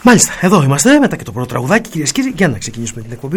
Μάλιστα, εδώ είμαστε μετά και το πρώτο τραγουδάκι, κυρίες και κύριοι, για να ξεκινήσουμε την εκπομπή.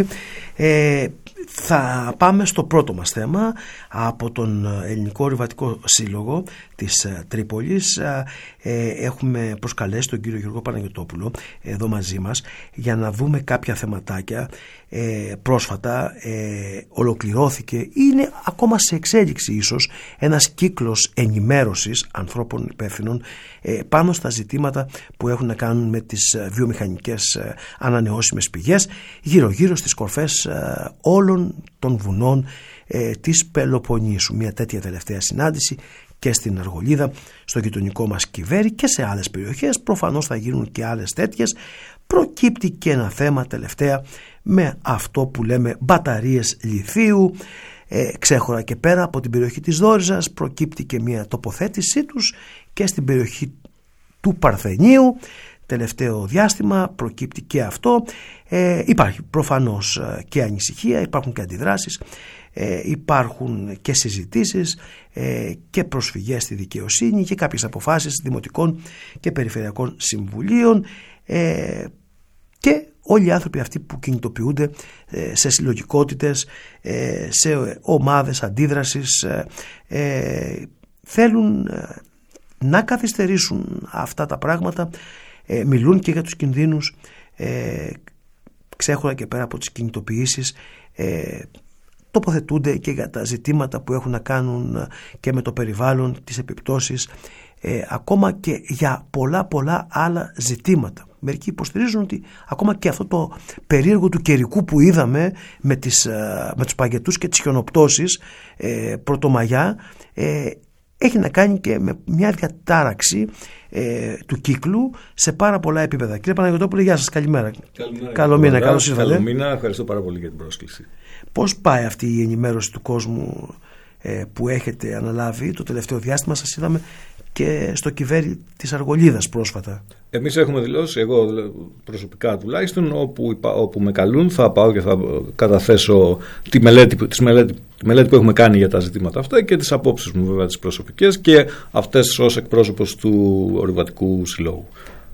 Θα πάμε στο πρώτο μας θέμα από τον Ελληνικό Ορειβατικό Σύλλογο της Τρίπολης. Έχουμε προσκαλέσει τον κύριο Γιώργο Παναγιωτόπουλο εδώ μαζί μας για να δούμε κάποια θεματάκια. Πρόσφατα ολοκληρώθηκε, είναι ακόμα σε εξέλιξη ίσως, ένας κύκλος ενημέρωσης ανθρώπων υπεύθυνων πάνω στα ζητήματα που έχουν να κάνουν με τις βιομηχανικές ανανεώσιμες πηγές γύρω-γύρω στις κορφές όλων των βουνών της Πελοποννήσου. Μια τέτοια τελευταία συνάντηση και στην Αργολίδα, στο γειτονικό μας Κιβέρι και σε άλλες περιοχές. Προφανώς θα γίνουν και άλλες τέτοιες. Προκύπτει και ένα θέμα τελευταία με αυτό που λέμε μπαταρίες λιθίου. Ξέχωρα και πέρα από την περιοχή της Δόριζας προκύπτει και μια τοποθέτησή τους και στην περιοχή του Παρθενίου. Τελευταίο διάστημα προκύπτει και αυτό. Υπάρχει προφανώς και ανησυχία, υπάρχουν και αντιδράσεις, υπάρχουν και συζητήσεις και προσφυγές στη δικαιοσύνη και κάποιες αποφάσεις δημοτικών και περιφερειακών συμβουλίων και όλοι οι άνθρωποι αυτοί που κινητοποιούνται σε συλλογικότητες, σε ομάδες αντίδρασης, θέλουν να καθυστερήσουν αυτά τα πράγματα. Μιλούν και για τους κινδύνους, ξέχωρα και πέρα από τις κινητοποιήσεις, τοποθετούνται και για τα ζητήματα που έχουν να κάνουν και με το περιβάλλον, τις επιπτώσεις, ακόμα και για πολλά άλλα ζητήματα. Μερικοί υποστηρίζουν ότι ακόμα και αυτό το περίεργο του καιρικού που είδαμε με τους παγετούς και τις χιονοπτώσεις Πρωτομαγιά έχει να κάνει και με μια διατάραξη του κύκλου σε πάρα πολλά επίπεδα. Κύριε Παναγιωτόπουλε, γεια σας, καλημέρα. Καλό μήνα, καλώς ήρθατε. Καλό μήνα, ευχαριστώ πάρα πολύ για την πρόσκληση. Πώς πάει αυτή η ενημέρωση του κόσμου που έχετε αναλάβει το τελευταίο διάστημα? Σας είδαμε και στο Κιβέρι της Αργολίδας πρόσφατα. Εμείς έχουμε δηλώσει, εγώ προσωπικά τουλάχιστον, όπου με καλούν θα πάω και θα καταθέσω τη μελέτη που έχουμε κάνει για τα ζητήματα αυτά και τις απόψεις μου βέβαια τις προσωπικές και αυτές ως εκπρόσωπος του Ορειβατικού Συλλόγου.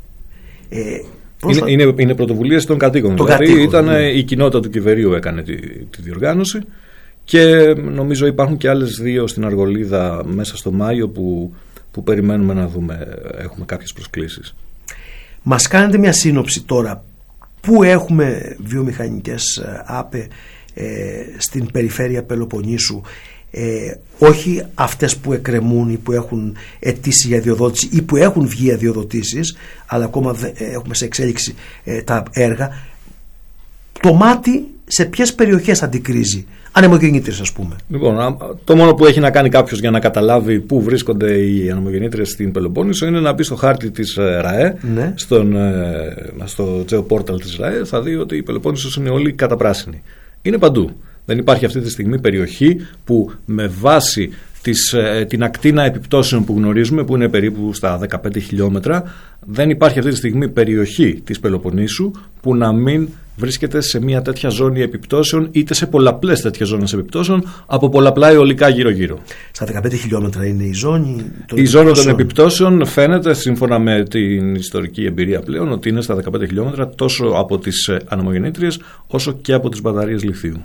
Είναι πρωτοβουλίες των κατοίκων. Ήταν η κοινότητα του Κιβερίου έκανε τη διοργάνωση και νομίζω υπάρχουν και άλλες δύο στην Αργολίδα μέσα στο Μάιο που περιμένουμε να δούμε, έχουμε κάποιες προσκλήσεις. Μας κάνετε μια σύνοψη τώρα. Πού έχουμε βιομηχανικές ΑΠΕ στην περιφέρεια Πελοποννήσου, όχι αυτές που εκκρεμούν ή που έχουν αιτήσει για αδειοδότηση ή που έχουν βγει αδειοδοτήσεις, αλλά ακόμα έχουμε σε εξέλιξη τα έργα. Το μάτι σε ποιες περιοχές αντικρίζει ανεμογεννήτριες, ας πούμε? Λοιπόν, το μόνο που έχει να κάνει κάποιος για να καταλάβει πού βρίσκονται οι ανεμογεννήτριες στην Πελοπόννησο είναι να μπει στο χάρτη της ΡΑΕ, ναι. Στο geoportal της ΡΑΕ θα δει ότι η Πελοπόννησος είναι όλη καταπράσινη. Είναι παντού. Δεν υπάρχει αυτή τη στιγμή περιοχή που με βάση την ακτίνα επιπτώσεων που γνωρίζουμε, που είναι περίπου στα 15 χιλιόμετρα, δεν υπάρχει αυτή τη στιγμή περιοχή της Πελοποννήσου που να μην βρίσκεται σε μια τέτοια ζώνη επιπτώσεων, είτε σε πολλαπλές τέτοιες ζώνες επιπτώσεων από πολλαπλά αιωλικά γύρω-γύρω. Στα 15 χιλιόμετρα είναι η ζώνη των επιπτώσεων. Η ζώνη των επιπτώσεων φαίνεται, σύμφωνα με την ιστορική εμπειρία πλέον, ότι είναι στα 15 χιλιόμετρα τόσο από τις ανεμογεννήτριες όσο και από τις μπαταρίες λιθίου.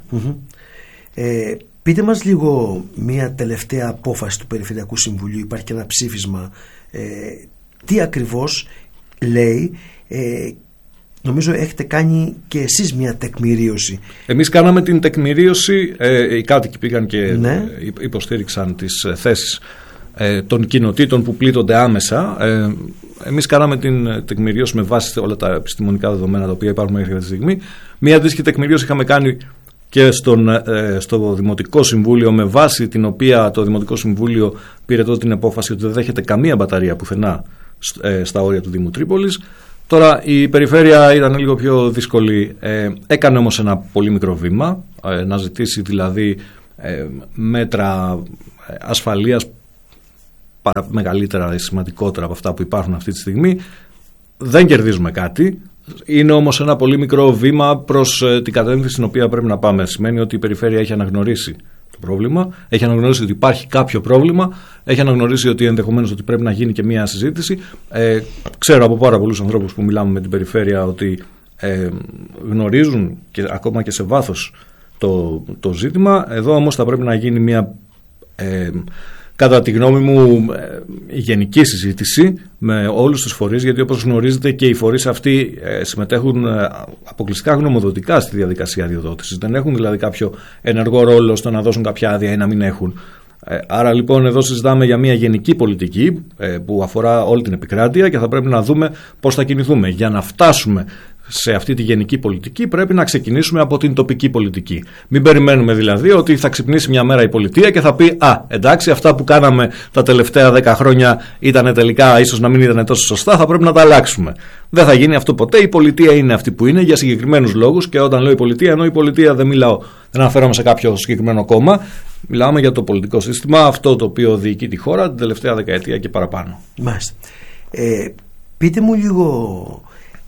Πείτε μας λίγο μια τελευταία απόφαση του Περιφερειακού Συμβουλίου. Υπάρχει και ένα ψήφισμα. Τι ακριβώς λέει? Νομίζω έχετε κάνει και εσείς μια τεκμηρίωση. Εμείς κάναμε την τεκμηρίωση, οι κάτοικοι πήγαν και υποστήριξαν τις θέσεις των κοινοτήτων που πλήττονται άμεσα. Εμείς κάναμε την τεκμηρίωση με βάση όλα τα επιστημονικά δεδομένα τα οποία υπάρχουν μέχρι αυτή τη στιγμή. Μια αντίστοιχη τεκμηρίωση είχαμε κάνει και στο Δημοτικό Συμβούλιο, με βάση την οποία το Δημοτικό Συμβούλιο πήρε τότε την απόφαση ότι δεν δέχεται καμία μπαταρία πουθενά στα όρια του Δήμου Τρίπολης. Τώρα η περιφέρεια ήταν λίγο πιο δύσκολη, έκανε όμως ένα πολύ μικρό βήμα, να ζητήσει δηλαδή μέτρα ασφαλείας μεγαλύτερα, σημαντικότερα από αυτά που υπάρχουν αυτή τη στιγμή. Δεν κερδίζουμε κάτι. Είναι όμως ένα πολύ μικρό βήμα προς την κατεύθυνση στην οποία πρέπει να πάμε. Σημαίνει ότι η περιφέρεια έχει αναγνωρίσει το πρόβλημα, έχει αναγνωρίσει ότι υπάρχει κάποιο πρόβλημα, έχει αναγνωρίσει ότι ενδεχομένως ότι πρέπει να γίνει και μια συζήτηση. Ξέρω από πάρα πολλούς ανθρώπους που μιλάμε με την περιφέρεια ότι γνωρίζουν και ακόμα και σε βάθος το ζήτημα. Εδώ όμως θα πρέπει να γίνει μια, κατά τη γνώμη μου, γενική συζήτηση με όλους τους φορείς, γιατί όπως γνωρίζετε και οι φορείς αυτοί συμμετέχουν αποκλειστικά γνωμοδοτικά στη διαδικασία αδειοδότησης. Δεν έχουν δηλαδή κάποιο ενεργό ρόλο στο να δώσουν κάποια άδεια ή να μην έχουν. Άρα λοιπόν εδώ συζητάμε για μια γενική πολιτική που αφορά όλη την επικράτεια και θα πρέπει να δούμε πώς θα κινηθούμε. Για να φτάσουμε σε αυτή τη γενική πολιτική πρέπει να ξεκινήσουμε από την τοπική πολιτική. Μην περιμένουμε δηλαδή ότι θα ξυπνήσει μια μέρα η πολιτεία και θα πει εντάξει, αυτά που κάναμε τα τελευταία 10 χρόνια ήταν τελικά ίσως να μην ήταν τόσο σωστά, θα πρέπει να τα αλλάξουμε. Δεν θα γίνει αυτό ποτέ. Η πολιτεία είναι αυτή που είναι για συγκεκριμένους λόγους, και όταν λέω η πολιτεία, εννοώ η πολιτεία, δεν αναφέρομαι σε κάποιο συγκεκριμένο κόμμα. Μιλάμε για το πολιτικό σύστημα, αυτό το οποίο διοικεί τη χώρα την τελευταία δεκαετία και παραπάνω. Μάλιστα. Πείτε μου λίγο,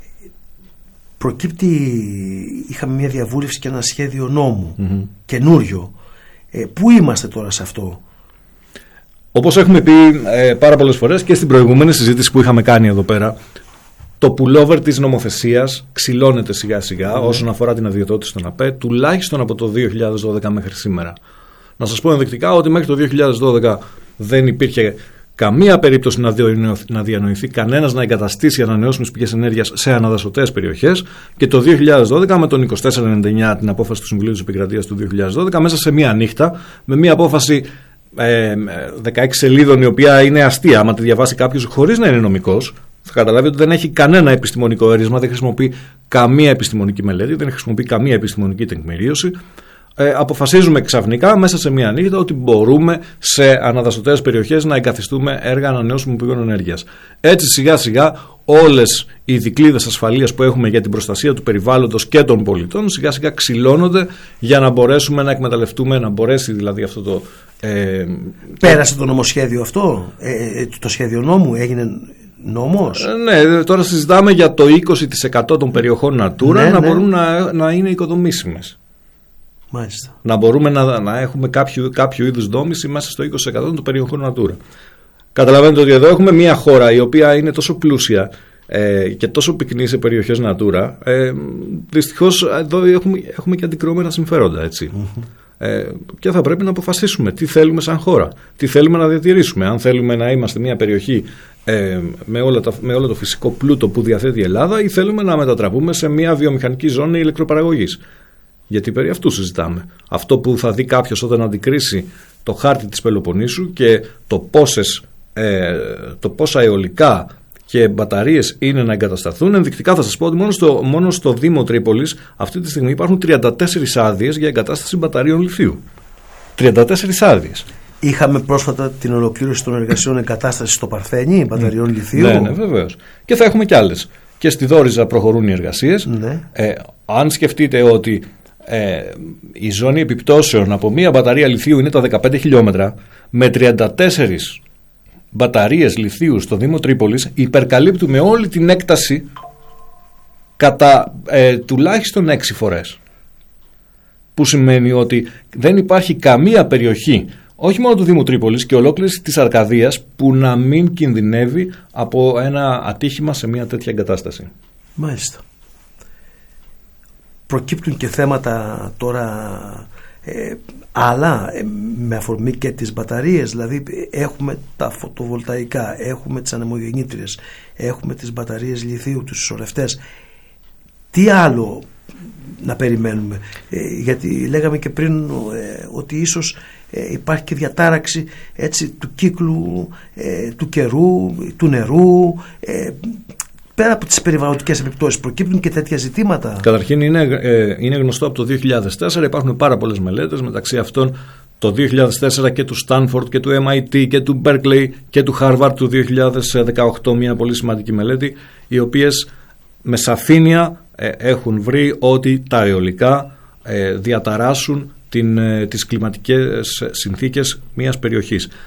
είχαμε μια διαβούλευση και ένα σχέδιο νόμου καινούριο. Πού είμαστε τώρα σε αυτό? Όπως έχουμε πει πάρα πολλές φορές και στην προηγούμενη συζήτηση που είχαμε κάνει εδώ πέρα, το pullover της νομοθεσίας ξυλώνεται σιγά σιγά όσον αφορά την αδειοδότηση των ΑΠΕ, τουλάχιστον από το 2012 μέχρι σήμερα. Να σας πω ενδεικτικά ότι μέχρι το 2012 δεν υπήρχε καμία περίπτωση να διανοηθεί κανένας να εγκαταστήσει ανανεώσιμες πηγές ενέργειας σε αναδασωτές περιοχές, και το 2012 με τον 2499, την απόφαση του Συμβουλίου της Επικρατείας του 2012, μέσα σε μία νύχτα, με μία απόφαση 16 σελίδων, η οποία είναι αστεία, άμα τη διαβάσει κάποιος χωρίς να είναι νομικός, θα καταλάβει ότι δεν έχει κανένα επιστημονικό έρισμα, δεν χρησιμοποιεί καμία επιστημονική μελέτη, δεν χρησιμοποιεί καμία επιστημονική τεκμηρίωση. Αποφασίζουμε ξαφνικά μέσα σε μία νύχτα ότι μπορούμε σε αναδασωτές περιοχές να εγκαθιστούμε έργα ανανεώσιμων πηγών ενέργειας. Έτσι σιγά σιγά όλες οι δικλείδες ασφαλείας που έχουμε για την προστασία του περιβάλλοντος και των πολιτών σιγά σιγά ξυλώνονται για να μπορέσουμε να εκμεταλλευτούμε, να μπορέσει δηλαδή αυτό το... Πέρασε το νομοσχέδιο αυτό, το σχέδιο νόμου έγινε νόμος? Ναι, τώρα συζητάμε για το 20% των περιοχών Natura να μπορούν να είναι οικοδομήσιμες. Μάλιστα. Να μπορούμε να έχουμε κάποιο είδους δόμηση μέσα στο 20% των περιοχών Natura. Καταλαβαίνετε ότι εδώ έχουμε μια χώρα η οποία είναι τόσο πλούσια και τόσο πυκνή σε περιοχές Natura. Δυστυχώς εδώ έχουμε και αντικρουόμενα συμφέροντα, έτσι. Και θα πρέπει να αποφασίσουμε τι θέλουμε σαν χώρα, τι θέλουμε να διατηρήσουμε. Αν θέλουμε να είμαστε μια περιοχή με όλο το φυσικό πλούτο που διαθέτει η Ελλάδα, ή θέλουμε να μετατραπούμε σε μια βιομηχανική ζώνη ηλεκτροπαραγωγής. Γιατί περί αυτού συζητάμε. Αυτό που θα δει κάποιος όταν αντικρίσει το χάρτη της Πελοποννήσου και το πόσα αιωλικά και μπαταρίες είναι να εγκατασταθούν, ενδεικτικά θα σας πω ότι μόνο στο Δήμο Τρίπολης αυτή τη στιγμή υπάρχουν 34 άδειες για εγκατάσταση μπαταρίων λιθίου. 34 άδειες. Είχαμε πρόσφατα την ολοκλήρωση των εργασιών εγκατάστασης στο Παρθένι μπαταριών λιθίου. Ναι, βεβαίως. Και θα έχουμε κι άλλες. Και στη Δόριζα προχωρούν οι εργασίες. Αν σκεφτείτε ότι η ζώνη επιπτώσεων από μία μπαταρία λιθίου είναι τα 15 χιλιόμετρα, με 34 μπαταρίες λιθίου στο Δήμο Τρίπολης υπερκαλύπτουμε όλη την έκταση κατά τουλάχιστον 6 φορές. Που σημαίνει ότι δεν υπάρχει καμία περιοχή, όχι μόνο του Δήμου Τρίπολης και ολόκληρης της Αρκαδίας, που να μην κινδυνεύει από ένα ατύχημα σε μια τέτοια εγκατάσταση. Μάλιστα. Προκύπτουν και θέματα τώρα άλλα με αφορμή και τις μπαταρίες, δηλαδή έχουμε τα φωτοβολταϊκά, έχουμε τις ανεμογεννήτριες, έχουμε τις μπαταρίες λιθίου, τους συσσωρευτές. Τι άλλο να περιμένουμε? Γιατί λέγαμε και πριν ότι ίσως υπάρχει και διατάραξη, έτσι, του κύκλου του καιρού, του νερού. Πέρα από τις περιβαλλοντικές επιπτώσεις προκύπτουν και τέτοια ζητήματα. Καταρχήν είναι γνωστό από το 2004, υπάρχουν πάρα πολλές μελέτες, μεταξύ αυτών το 2004 και του Stanford και του MIT και του Berkeley και του Harvard του 2018, μια πολύ σημαντική μελέτη, οι οποίες με σαφήνεια έχουν βρει ότι τα αιωλικά διαταράσσουν τις κλιματικές συνθήκες μιας περιοχής.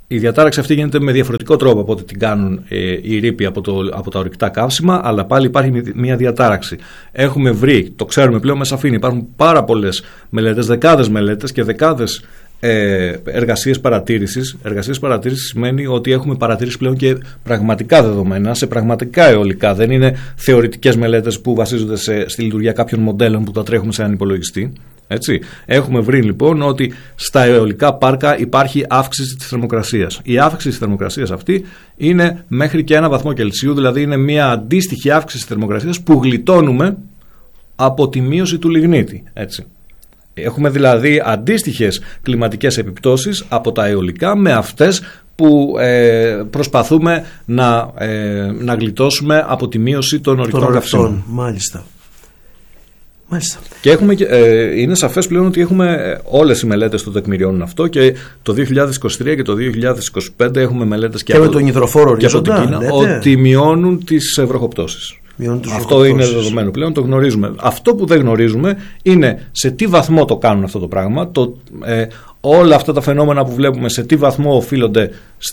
Η διατάραξη αυτή γίνεται με διαφορετικό τρόπο από ό,τι την κάνουν οι ρήποι από τα ορυκτά καύσιμα, αλλά πάλι υπάρχει μια διατάραξη. Έχουμε βρει, το ξέρουμε πλέον με σαφήνεια, υπάρχουν πάρα πολλές μελέτες, δεκάδες μελέτες και δεκάδες εργασίες παρατήρησης. Εργασίες παρατήρησης σημαίνει ότι έχουμε παρατηρήσει πλέον και πραγματικά δεδομένα σε πραγματικά αιωλικά. Δεν είναι θεωρητικές μελέτες που βασίζονται στη λειτουργία κάποιων μοντέλων που τα τρέχουμε σε έναν υπολογιστή. Έτσι. Έχουμε βρει λοιπόν ότι στα αιωλικά πάρκα υπάρχει αύξηση της θερμοκρασίας. Η αύξηση της θερμοκρασίας αυτή είναι μέχρι και 1 βαθμό Κελσίου, δηλαδή είναι μια αντίστοιχη αύξηση της θερμοκρασίας που γλιτώνουμε από τη μείωση του λιγνίτη. Έτσι. Έχουμε δηλαδή αντίστοιχες κλιματικές επιπτώσεις από τα αιωλικά με αυτές που προσπαθούμε να γλιτώσουμε από τη μείωση των ορυκτών καυσίμων. Μάλιστα. Και είναι σαφές πλέον ότι έχουμε όλες οι μελέτες το τεκμηριώνουν αυτό, και το 2023 και το 2025 έχουμε μελέτες και με τον υδροφόρο ορίζοντα, από την Κίνα, ότι μειώνουν τις βροχοπτώσεις. Αυτό είναι δεδομένο πλέον, το γνωρίζουμε. Αυτό που δεν γνωρίζουμε είναι σε τι βαθμό το κάνουν αυτό το πράγμα, όλα αυτά τα φαινόμενα που βλέπουμε σε τι βαθμό οφείλονται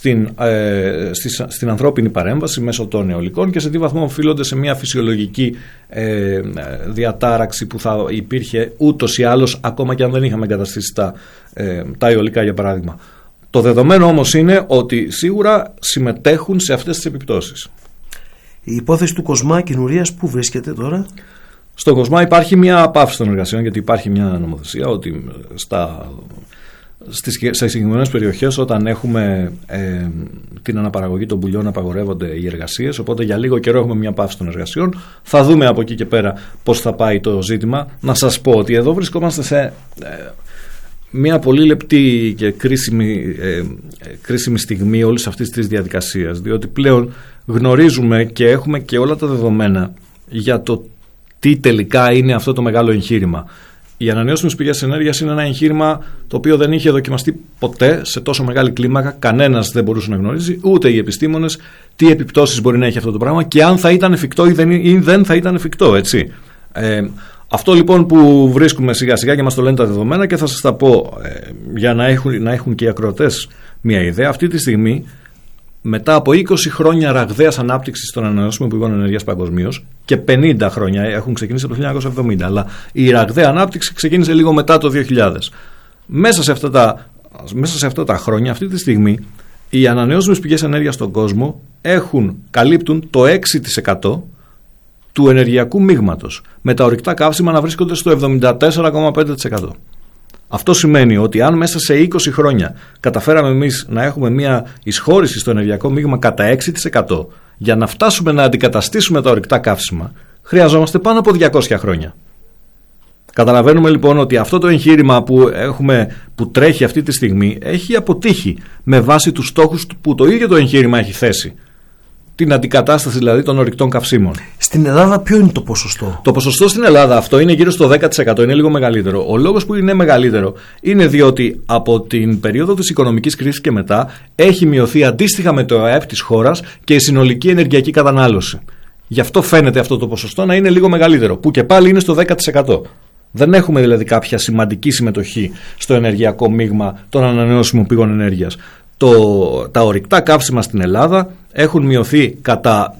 στην ανθρώπινη παρέμβαση μέσω των αιωλικών και σε τι βαθμό οφείλονται σε μια φυσιολογική διατάραξη που θα υπήρχε ούτως ή άλλως ακόμα και αν δεν είχαμε εγκαταστήσει τα αιωλικά, για παράδειγμα. Το δεδομένο όμως είναι ότι σίγουρα συμμετέχουν σε αυτές τις επιπτώσεις. Η υπόθεση του Κοσμά Κινουρίας πού βρίσκεται τώρα? Στο Κοσμά υπάρχει μια πάυση των εργασιών, γιατί υπάρχει μια νομοθεσία ότι σε συγκεκριμένες περιοχές, όταν έχουμε την αναπαραγωγή των πουλιών, απαγορεύονται οι εργασίες, οπότε για λίγο καιρό έχουμε μια πάυση των εργασιών. Θα δούμε από εκεί και πέρα πώς θα πάει το ζήτημα. Να σας πω ότι εδώ βρισκόμαστε σε μια πολύ λεπτή και κρίσιμη στιγμή όλης αυτής της διαδικασίας, διότι πλέον γνωρίζουμε και έχουμε και όλα τα δεδομένα για το τι τελικά είναι αυτό το μεγάλο εγχείρημα. Οι ανανεώσιμες πηγές ενέργειας είναι ένα εγχείρημα το οποίο δεν είχε δοκιμαστεί ποτέ σε τόσο μεγάλη κλίμακα. Κανένας δεν μπορούσε να γνωρίζει, ούτε οι επιστήμονες, τι επιπτώσεις μπορεί να έχει αυτό το πράγμα και αν θα ήταν εφικτό ή δεν θα ήταν εφικτό, έτσι. Αυτό λοιπόν που βρίσκουμε σιγά σιγά και μας το λένε τα δεδομένα, και θα σας τα πω για να έχουν και οι ακροατές μια ιδέα. Αυτή τη στιγμή, μετά από 20 χρόνια ραγδαίας ανάπτυξης των ανανεώσιμων πηγών ενέργειας παγκοσμίως, και 50 χρόνια έχουν ξεκινήσει από το 1970, αλλά η ραγδαία ανάπτυξη ξεκίνησε λίγο μετά το 2000. Μέσα σε αυτά τα χρόνια, αυτή τη στιγμή, οι ανανεώσιμες πηγές ενέργειας στον κόσμο καλύπτουν το 6% του ενεργειακού μείγματος, με τα ορυκτά καύσιμα να βρίσκονται στο 74,5%. Αυτό σημαίνει ότι αν μέσα σε 20 χρόνια καταφέραμε εμείς να έχουμε μια εισχώρηση στο ενεργειακό μείγμα κατά 6%, για να φτάσουμε να αντικαταστήσουμε τα ορυκτά καύσιμα, χρειαζόμαστε πάνω από 200 χρόνια. Καταλαβαίνουμε λοιπόν ότι αυτό το εγχείρημα που τρέχει αυτή τη στιγμή έχει αποτύχει με βάση τους στόχους που το ίδιο το εγχείρημα έχει θέσει. Την αντικατάσταση δηλαδή των ορυκτών καυσίμων. Στην Ελλάδα ποιο είναι το ποσοστό? Το ποσοστό στην Ελλάδα αυτό είναι γύρω στο 10%, είναι λίγο μεγαλύτερο. Ο λόγος που είναι μεγαλύτερο είναι διότι από την περίοδο της οικονομικής κρίσης και μετά έχει μειωθεί αντίστοιχα με το ΑΕΠ της χώρας και η συνολική ενεργειακή κατανάλωση. Γι' αυτό φαίνεται αυτό το ποσοστό να είναι λίγο μεγαλύτερο, που και πάλι είναι στο 10%. Δεν έχουμε δηλαδή κάποια σημαντική συμμετοχή στο ενεργειακό μείγμα των ανανεώσιμων πηγών ενέργειας. Τα ορυκτά καύσιμα στην Ελλάδα έχουν μειωθεί κατά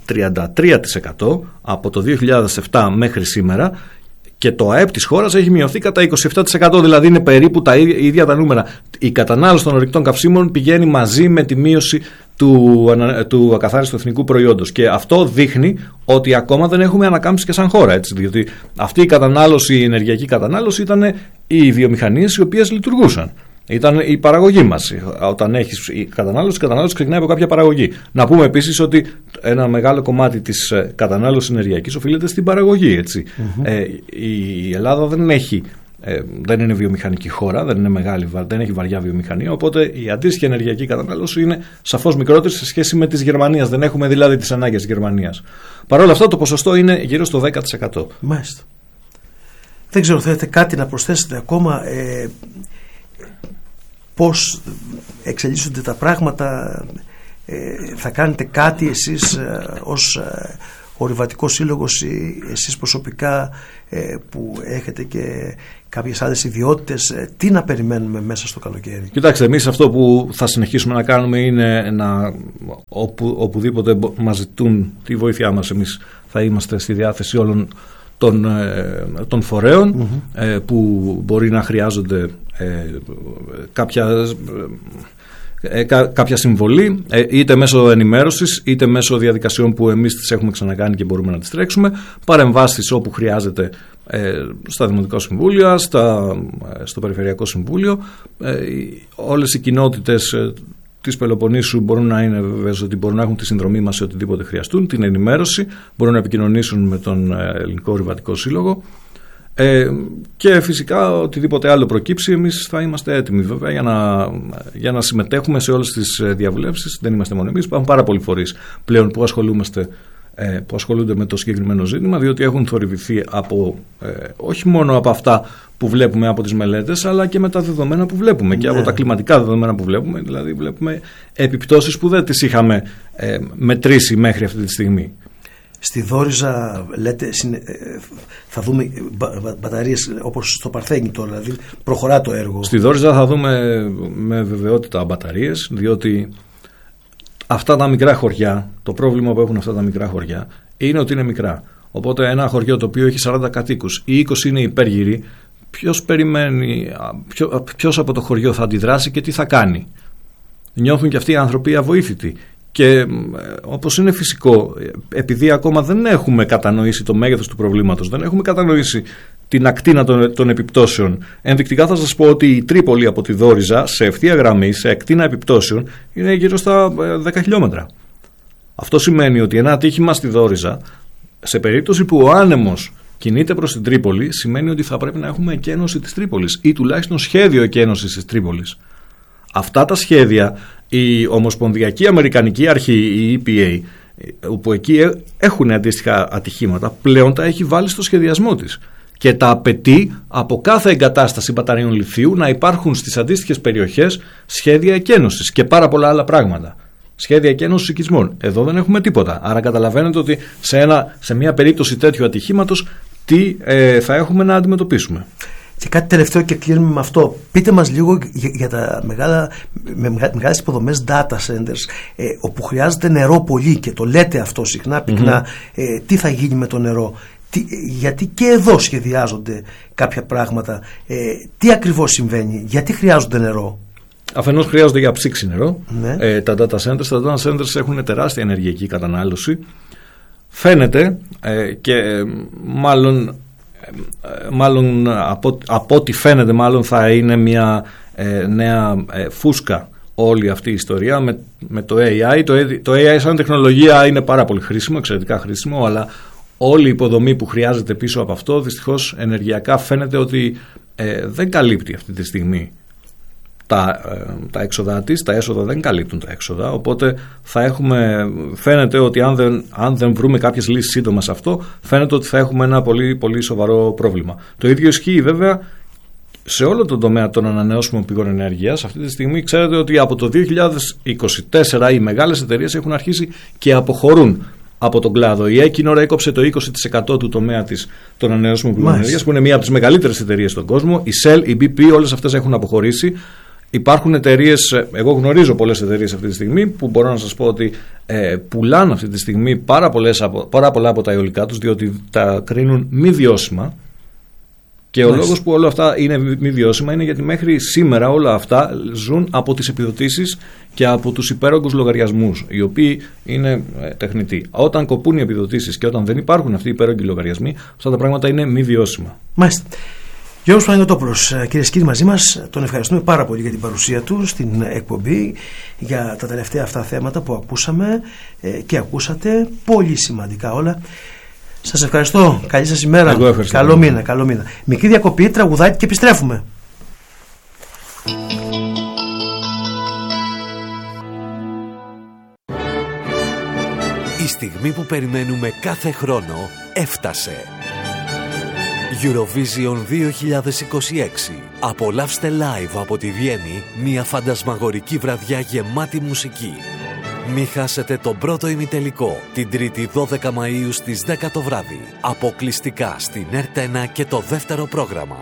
33% από το 2007 μέχρι σήμερα, και το ΑΕΠ της χώρας έχει μειωθεί κατά 27%, δηλαδή είναι περίπου τα ίδια τα νούμερα. Η κατανάλωση των ορυκτών καυσίμων πηγαίνει μαζί με τη μείωση του ακαθάριστου εθνικού προϊόντος, και αυτό δείχνει ότι ακόμα δεν έχουμε ανακάμψει και σαν χώρα, έτσι, διότι αυτή η ενεργειακή κατανάλωση ήταν οι βιομηχανίες οι οποίες λειτουργούσαν. Ήταν η παραγωγή μας. Όταν έχεις η κατανάλωση ξεκινάει από κάποια παραγωγή. Να πούμε επίσης ότι ένα μεγάλο κομμάτι της κατανάλωσης ενεργειακής οφείλεται στην παραγωγή. Έτσι. Η Ελλάδα δεν είναι βιομηχανική χώρα, δεν έχει βαριά βιομηχανία, οπότε η αντίστοιχη ενεργειακή κατανάλωση είναι σαφώς μικρότερη σε σχέση με της Γερμανίας. Δεν έχουμε δηλαδή τις ανάγκες της Γερμανίας. Παρ' όλα αυτά το ποσοστό είναι γύρω στο 10%. Μάλιστα. Δεν ξέρω, θέλετε κάτι να προσθέσετε ακόμα? Πώς εξελίσσονται τα πράγματα? Θα κάνετε κάτι εσείς ως ορειβατικός σύλλογος ή εσείς προσωπικά που έχετε και κάποιες άλλες ιδιότητες, τι να περιμένουμε μέσα στο καλοκαίρι? Κοιτάξτε, εμείς αυτό που θα συνεχίσουμε να κάνουμε είναι οπουδήποτε μας ζητούν τη βοήθειά μας, εμείς θα είμαστε στη διάθεση όλων των φορέων που μπορεί να χρειάζονται κάποια συμβολή, είτε μέσω ενημέρωσης είτε μέσω διαδικασιών που εμείς τις έχουμε ξανακάνει και μπορούμε να τις τρέξουμε, παρεμβάσεις όπου χρειάζεται στα Δημοτικά Συμβούλια, στο Περιφερειακό Συμβούλιο. Όλες οι κοινότητες της Πελοποννήσου μπορούν να είναι βέβαιες ότι μπορούν να έχουν τη συνδρομή μας σε οτιδήποτε χρειαστούν, την ενημέρωση, μπορούν να επικοινωνήσουν με τον Ελληνικό Ορειβατικό Σύλλογο και φυσικά οτιδήποτε άλλο προκύψει, εμείς θα είμαστε έτοιμοι βέβαια για να συμμετέχουμε σε όλες τις διαβουλεύσεις. Δεν είμαστε μόνο εμείς, υπάρχουν πάρα πολλοί φορείς πλέον που ασχολούνται με το συγκεκριμένο ζήτημα, διότι έχουν θορυβηθεί όχι μόνο από αυτά που βλέπουμε από τις μελέτες, αλλά και με τα δεδομένα που βλέπουμε και από τα κλιματικά δεδομένα που βλέπουμε. Δηλαδή βλέπουμε επιπτώσεις που δεν τις είχαμε μετρήσει μέχρι αυτή τη στιγμή. Στη Δόριζα λέτε θα δούμε μπαταρίες όπως στο Παρθένι τώρα, δηλαδή προχωρά το έργο? Στη Δόριζα θα δούμε με βεβαιότητα μπαταρίες, διότι αυτά τα μικρά χωριά, το πρόβλημα που έχουν αυτά τα μικρά χωριά είναι ότι είναι μικρά. Οπότε ένα χωριό το οποίο έχει 40 κατοίκους ή 20 είναι υπέργυροι, ποιος από το χωριό θα αντιδράσει και τι θα κάνει? Νιώθουν και αυτοί οι άνθρωποι αβοήθητοι. Και όπως είναι φυσικό, επειδή ακόμα δεν έχουμε κατανοήσει το μέγεθος του προβλήματος, δεν έχουμε κατανοήσει την ακτίνα των επιπτώσεων, ενδεικτικά θα σας πω ότι η Τρίπολη από τη Δόριζα σε ευθεία γραμμή, σε ακτίνα επιπτώσεων, είναι γύρω στα 10 χιλιόμετρα. Αυτό σημαίνει ότι ένα ατύχημα στη Δόριζα, σε περίπτωση που ο άνεμος κινείται προς την Τρίπολη, σημαίνει ότι θα πρέπει να έχουμε εκένωση της Τρίπολης ή τουλάχιστον σχέδιο εκένωσης της Τρίπολης. Αυτά τα σχέδια η Ομοσπονδιακή Αμερικανική Αρχή, η EPA, όπου εκεί έχουν αντίστοιχα ατυχήματα, πλέον τα έχει βάλει στο σχεδιασμό της και τα απαιτεί από κάθε εγκατάσταση μπαταρίων λιθίου να υπάρχουν στις αντίστοιχες περιοχές σχέδια εκένωσης και πάρα πολλά άλλα πράγματα. Σχέδια εκένωσης οικισμών. Εδώ δεν έχουμε τίποτα. Άρα καταλαβαίνετε ότι σε μια περίπτωση τέτοιου ατυχήματος τι θα έχουμε να αντιμετωπίσουμε. Και κάτι τελευταίο και κλείνουμε με αυτό. Πείτε μας λίγο για τα μεγάλες υποδομές data centers, όπου χρειάζεται νερό πολύ και το λέτε αυτό συχνά πυκνά. Τι θα γίνει με το νερό? Γιατί και εδώ σχεδιάζονται κάποια πράγματα. Τι ακριβώς συμβαίνει? Γιατί χρειάζονται νερό? Αφενός χρειάζονται για ψήξη νερό. Ναι. Τα data centers. Τα data centers έχουν τεράστια ενεργειακή κατανάλωση. Φαίνεται και μάλλον από ό,τι φαίνεται μάλλον θα είναι μια νέα φούσκα όλη αυτή η ιστορία με το AI. Το AI σαν τεχνολογία είναι πάρα πολύ χρήσιμο, εξαιρετικά χρήσιμο, αλλά όλη η υποδομή που χρειάζεται πίσω από αυτό δυστυχώς ενεργειακά φαίνεται ότι δεν καλύπτει αυτή τη στιγμή τα έξοδα της, τα έσοδα δεν καλύπτουν τα έξοδα, οπότε φαίνεται ότι αν δεν βρούμε κάποιες λύσεις σύντομα σε αυτό, φαίνεται ότι θα έχουμε ένα πολύ, πολύ σοβαρό πρόβλημα. Το ίδιο ισχύει βέβαια σε όλο τον τομέα των ανανεώσιμων πηγών ενέργειας. Αυτή τη στιγμή ξέρετε ότι από το 2024 οι μεγάλες εταιρείες έχουν αρχίσει και αποχωρούν από τον κλάδο. Η Equinor έκοψε το 20% του τομέα της των ανανεώσιμων πηγών ενέργειας, που είναι μία από τις μεγαλύτερες εταιρείες στον κόσμο. Η Shell, η BP, όλες αυτές έχουν αποχωρήσει. Υπάρχουν εταιρείες, εγώ γνωρίζω πολλές εταιρείες αυτή τη στιγμή που μπορώ να σας πω ότι πουλάνε αυτή τη στιγμή πάρα πολλά από τα αιωλικά τους, διότι τα κρίνουν μη βιώσιμα. Και ο λόγος που όλα αυτά είναι μη βιώσιμα είναι γιατί μέχρι σήμερα όλα αυτά ζουν από τις επιδοτήσεις και από τους υπέρογκους λογαριασμούς, οι οποίοι είναι τεχνητοί. Όταν κοπούν οι επιδοτήσεις και όταν δεν υπάρχουν αυτοί οι υπέρογκοι λογαριασμοί, αυτά τα πράγματα είναι μη βιώσιμα. Μάλιστα. Γιώργος Παναγιωτόπουλος, κυρίες και κύριοι, μαζί μας, τον ευχαριστούμε πάρα πολύ για την παρουσία του στην εκπομπή, για τα τελευταία αυτά θέματα που ακούσαμε και ακούσατε, πολύ σημαντικά όλα. Σας ευχαριστώ, καλή σας ημέρα, καλό μήνα, καλό μήνα. Μικρή διακοπή, τραγουδάκι και επιστρέφουμε. Η στιγμή που περιμένουμε κάθε χρόνο έφτασε. Eurovision 2026. Απολαύστε live από τη Βιέννη μια φαντασμαγορική βραδιά γεμάτη μουσική. Μη χάσετε τον πρώτο ημιτελικό την 3η 12 Μαΐου στις 10 το βράδυ. Αποκλειστικά στην ΕΡΤ1 και το δεύτερο πρόγραμμα.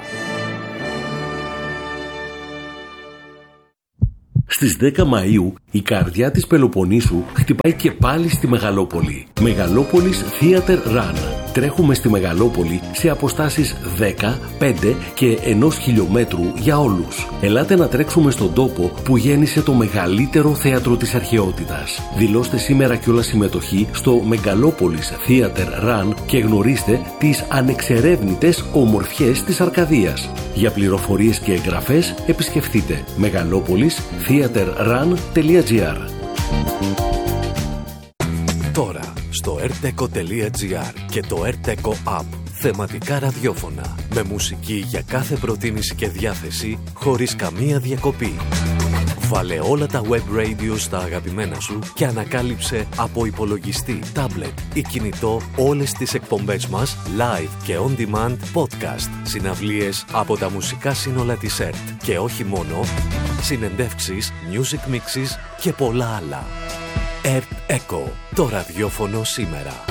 Στις 10 Μαΐου η καρδιά της Πελοποννήσου χτυπάει και πάλι στη Μεγαλόπολη. Μεγαλόπολης Theater Run. Τρέχουμε στη Μεγαλόπολη σε αποστάσεις 10, 5 και 1 χιλιόμετρου για όλους. Ελάτε να τρέξουμε στον τόπο που γέννησε το μεγαλύτερο θέατρο της αρχαιότητας. Δηλώστε σήμερα κιόλας συμμετοχή στο Μεγαλόπολης Theater Run και γνωρίστε τις ανεξερεύνητες ομορφιές της Αρκαδίας. Για πληροφορίες και εγγραφές επισκεφτείτε megalopolistheaterrun.gr. Τώρα στο erteco.gr και το Erteco App. Θεματικά ραδιόφωνα με μουσική για κάθε προτίμηση και διάθεση χωρίς καμία διακοπή. Βάλε όλα τα web radio στα αγαπημένα σου και ανακάλυψε από υπολογιστή, τάμπλετ ή κινητό όλες τις εκπομπές μας live και on demand podcast, συναυλίες από τα μουσικά σύνολα της ΕΡΤ και όχι μόνο, συνεντεύξεις, music mixes και πολλά άλλα. ΕΡΤ Echo, το ραδιόφωνο σήμερα.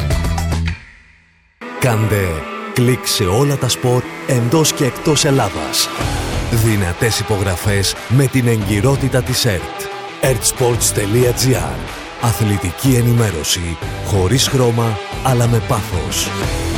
Κάντε κλικ σε όλα τα σπορ εντός και εκτός Ελλάδας. Δυνατές υπογραφές με την εγκυρότητα της ΕΡΤ. ertsports.gr. Αθλητική ενημέρωση χωρίς χρώμα αλλά με πάθος.